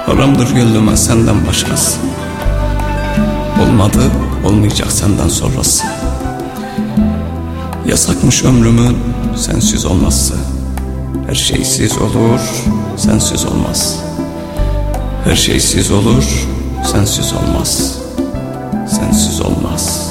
Haramdır gönlüme senden başkası. Olmadı, olmayacak senden sonrası. Yasakmış ömrümün sensiz olması. Her şeysiz olur, sensiz olmaz. Her şeysiz olur, sensiz olmaz. Sensiz olmaz.